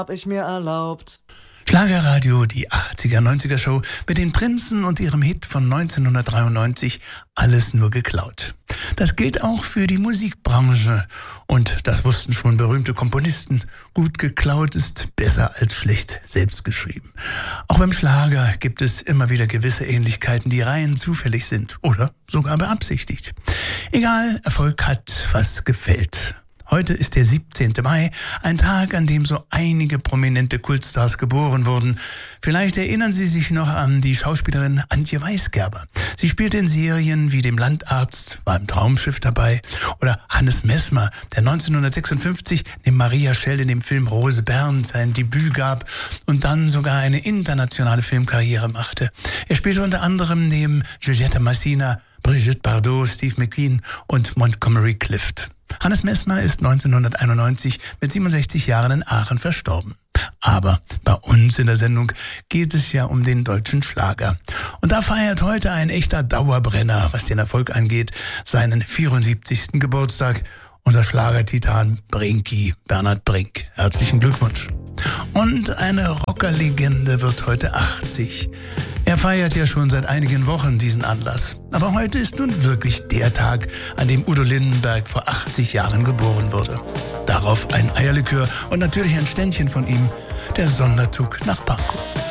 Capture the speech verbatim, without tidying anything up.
hab ich mir erlaubt. Schlagerradio, die achtziger, neunziger Show mit den Prinzen und ihrem Hit von neunzehnhundertdreiundneunzig, Alles nur geklaut. Das gilt auch für die Musikbranche. Und das wussten schon berühmte Komponisten. Gut geklaut ist besser als schlecht selbst geschrieben. Auch beim Schlager gibt es immer wieder gewisse Ähnlichkeiten, die rein zufällig sind oder sogar beabsichtigt. Egal, Erfolg hat, was gefällt. Heute ist der siebzehnte Mai, ein Tag, an dem so einige prominente Kultstars geboren wurden. Vielleicht erinnern Sie sich noch an die Schauspielerin Antje Weisgerber. Sie spielte in Serien wie Dem Landarzt, war im Traumschiff dabei. Oder Hannes Messmer, der neunzehnhundertsechsundfünfzig neben Maria Schell in dem Film Rose Bernd sein Debüt gab und dann sogar eine internationale Filmkarriere machte. Er spielte unter anderem neben Giulietta Massina, Brigitte Bardot, Steve McQueen und Montgomery Clift. Hannes Messmer ist neunzehnhunderteinundneunzig mit siebenundsechzig Jahren in Aachen verstorben. Aber bei uns in der Sendung geht es ja um den deutschen Schlager. Und da feiert heute ein echter Dauerbrenner, was den Erfolg angeht, seinen vierundsiebzigsten Geburtstag. Unser Schlagertitan Brinky, Bernhard Brink. Herzlichen Glückwunsch. Und eine Rockerlegende wird heute achtzig. Er feiert ja schon seit einigen Wochen diesen Anlass. Aber heute ist nun wirklich der Tag, an dem Udo Lindenberg vor achtzig Jahren geboren wurde. Darauf ein Eierlikör und natürlich ein Ständchen von ihm, der Sonderzug nach Pankow.